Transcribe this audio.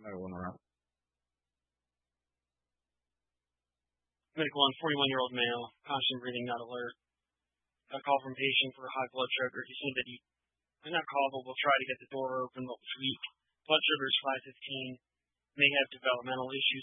went around. Medical on 41-year-old male, constant breathing, not alert. Got a call from patient for high blood sugar. He said that he might not call, but will try to get the door open, but was weak. Blood sugar is 515. May have developmental issues.